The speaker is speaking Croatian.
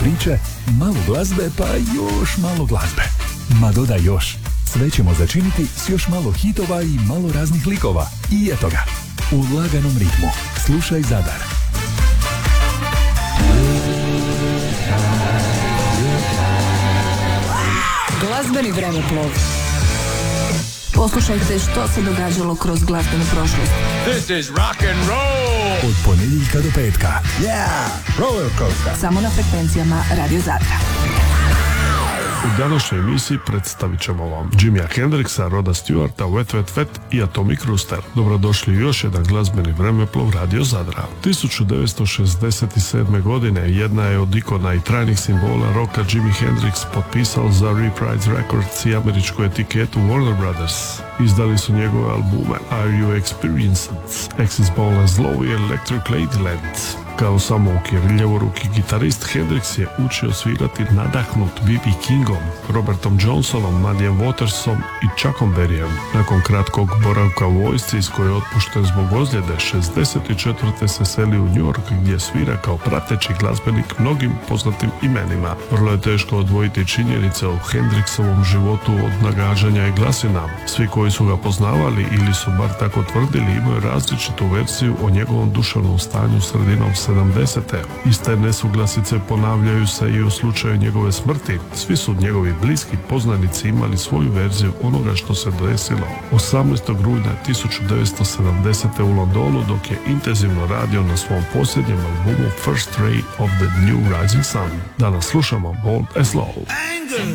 priče, malo glazbe pa još malo glazbe. Ma dodaj još, sve ćemo začiniti s još malo hitova i malo raznih likova. I eto ga, u laganom ritmu. Slušaj Zadar. Glazbeni vremeplov. Poslušajte što se događalo kroz glazbenu prošlost. This is rock and roll. Od ponedjeljka do petka. Yeah, roller coaster. Samo na frekvencijama Radio Zadra. U današnjoj emisiji predstavit ćemo vam Jimija Hendrixa, Roda Stewarta, Wet Wet Wet i Atomic Rooster. Dobrodošli u još jedan glazbeni vremeplov Radio Zadra. 1967. godine jedna je od ikona i trajnih simbola roka Jimi Hendrix potpisao za Reprise Records i američku etiketu Warner Brothers. Izdali su njegove albume Are You Experienced, Axis Ball and Slow i Electric Ladyland. Kao samouk je ljevoruki gitarist, Hendrix je učio svirati nadahnut B.B. Kingom, Robertom Johnsonom, Muddyjem Watersom i Chuckom Berryem. Nakon kratkog boravka u vojsci iz koje je otpušten zbog ozljede, 64. se seli u New York gdje svira kao prateći glazbenik mnogim poznatim imenima. Vrlo je teško odvojiti činjenice o Hendrixovom životu od nagađanja i glasina. Svi koji su ga poznavali ili su bar tako tvrdili imaju različitu verziju o njegovom duševnom stanju sredinom 70. Iste nesuglasice ponavljaju se i u slučaju njegove smrti. Svi su njegovi bliski poznanici imali svoju verziju onoga što se desilo 18. rujna 1970. u Londonu dok je intenzivno radio na svom posljednjem albumu First Ray of the New Rising Sun. Danas slušamo Bold as Low.